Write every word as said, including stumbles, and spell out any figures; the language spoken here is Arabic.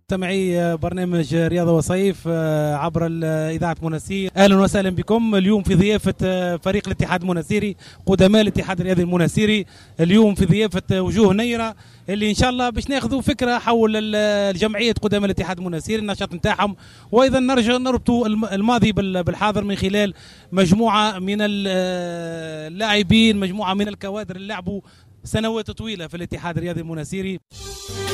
مستمعي برنامج رياضة وصيف عبر إذاعة مناسير، أهلا وسهلا بكم. اليوم في ضيافة فريق الاتحاد المناسيري، قدماء الاتحاد الرياضي المناسيري، اليوم في ضيافة وجوه نيرة اللي إن شاء الله باش ناخذوا فكرة حول الجمعية قدماء الاتحاد المناسيري، النشاط نتاعهم، وأيضا نرجع نربطوا الماضي بالحاضر من خلال مجموعة من اللاعبين، مجموعة من الكوادر اللي لعبوا سنوات طويلة في الاتحاد الرياضي المناسيري.